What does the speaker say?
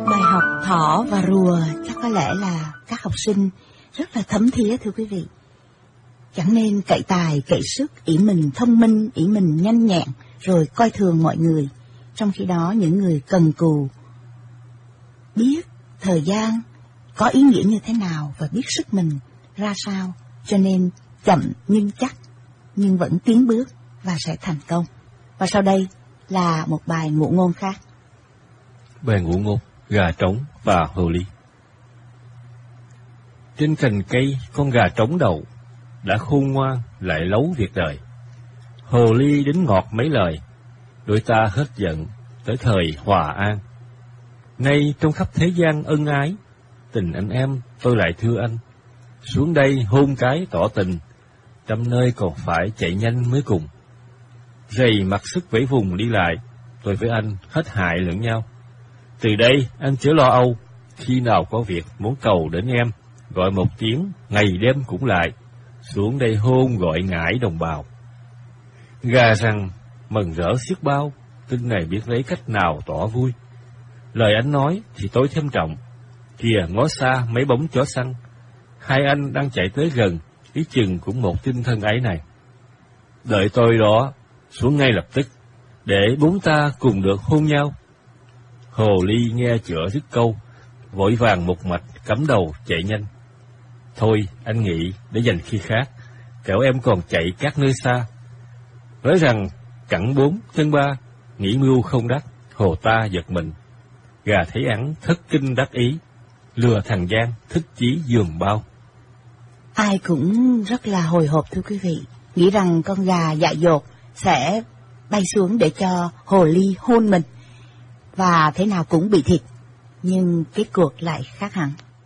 Bài học thỏ và rùa chắc có lẽ là các học sinh rất là thấm thía, thưa quý vị. Chẳng nên cậy tài, cậy sức, ỷ mình thông minh, ỷ mình nhanh nhẹn, rồi coi thường mọi người. Trong khi đó, những người cần cù biết thời gian có ý nghĩa như thế nào và biết sức mình ra sao, cho nên chậm nhưng chắc, nhưng vẫn tiến bước và sẽ thành công. Và sau đây là một bài ngụ ngôn khác. Bài ngụ ngôn gà trống và hồ ly. Trên cành cây, con gà trống đầu đã khôn ngoan lại lấu việc đời. Hồ ly đính ngọt mấy lời, đôi ta hết giận tới thời hòa an. Nay trong khắp thế gian ân ái, tình anh em tôi lại thưa anh. Xuống đây hôn cái tỏ tình, trăm nơi còn phải chạy nhanh mới cùng. Rầy mặc sức vẫy vùng đi lại, tôi với anh hết hại lẫn nhau. Từ đây anh chớ lo âu, khi nào có việc muốn cầu đến em, gọi một tiếng ngày đêm cũng lại, xuống đây hôn gọi ngải đồng bào. Gà rằng mừng rỡ xiết bao, tin này biết lấy cách nào tỏ vui. Lời anh nói thì tối thêm trọng, kìa ngó xa mấy bóng chó săn, hai anh đang chạy tới gần, ý chừng cũng một tin thân ấy này. Đợi tôi đó, xuống ngay lập tức, để bốn ta cùng được hôn nhau. Hồ ly nghe chữa dứt câu, vội vàng một mạch cắm đầu chạy nhanh. Thôi anh nghĩ để dành khi khác, kẻo em còn chạy các nơi xa. Nói rằng cẳng bốn chân ba, nghĩ mưu không đắc, hồ ta giật mình. Gà thấy ẵn thất kinh đắc ý, lừa thằng Giang thích chí giường bao. Ai cũng rất là hồi hộp, thưa quý vị, nghĩ rằng con gà dại dột sẽ bay xuống để cho hồ ly hôn mình, và thế nào cũng bị thịt. Nhưng kết cuộc lại khác hẳn.